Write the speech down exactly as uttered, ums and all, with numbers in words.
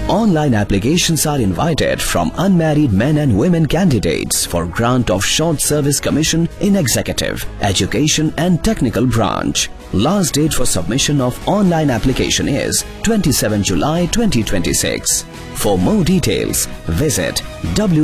Online applications are invited from unmarried men and women candidates for grant of short service commission in executive, education and technical branch. Last date for submission of online application is twenty-seventh July twenty twenty-six. For more details, visit w